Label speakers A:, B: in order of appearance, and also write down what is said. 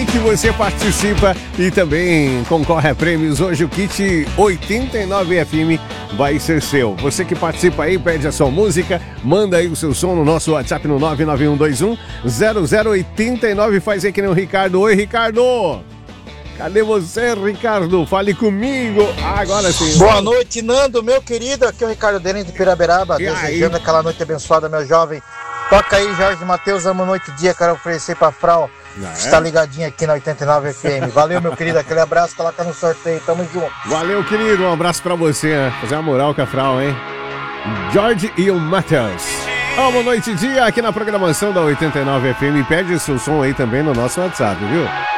A: aí que você participa e também concorre a prêmios. Hoje o kit 89 FM vai ser seu. Você que participa aí, pede a sua música, manda aí o seu som no nosso WhatsApp no 991210089. Faz aí que nem o Ricardo. Oi, Ricardo! Cadê você, Ricardo? Fale comigo. Agora sim.
B: Boa noite, Nando, meu querido. Aqui é o Ricardo Denen de Piraberaba. Desejando aquela noite abençoada, meu jovem. Toca aí, Jorge Matheus, amo noite e dia. Quero oferecer pra Frau. Está ligadinho aqui na 89 FM. Valeu, meu querido. Aquele abraço, coloca no sorteio. Tamo junto.
A: Valeu, querido. Um abraço pra você. Né? Fazer uma moral com a Frau, hein? Jorge e o Matheus. Boa noite e dia aqui na programação da 89 FM. Pede seu som aí também no nosso WhatsApp, viu?